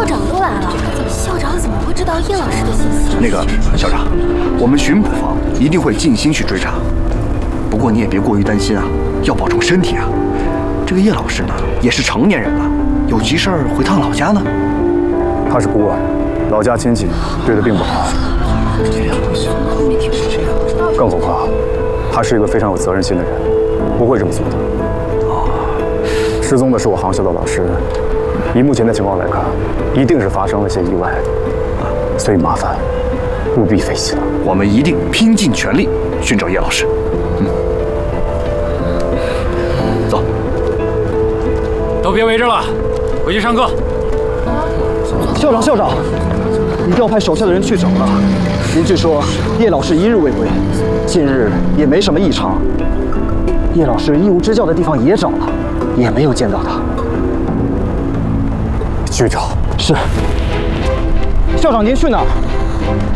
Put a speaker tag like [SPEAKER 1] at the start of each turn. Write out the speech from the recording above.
[SPEAKER 1] 校长都来了，校长怎么会知道叶老师的心思？
[SPEAKER 2] 那个校长，我们巡捕房一定会尽心去追查。不过你也别过于担心啊，要保重身体啊。这个叶老师呢，也是成年人了，有急事儿回趟老家呢。
[SPEAKER 3] 他是孤儿，老家亲戚对他并不好。更何况，他是一个非常有责任心的人，不会这么做的。失踪的是我航校的老师，以目前的情况来看，一定是发生了些意外，所以麻烦务必费心了。
[SPEAKER 2] 我们一定拼尽全力寻找叶老师。走，
[SPEAKER 4] 都别围着了，回去上课。
[SPEAKER 5] 校长，你调派手下的人去找了。您据说叶老师一日未回，近日也没什么异常。叶老师义务支教的地方也找了，也没有见到他。
[SPEAKER 3] 去找。
[SPEAKER 5] 是。校长，您去哪儿？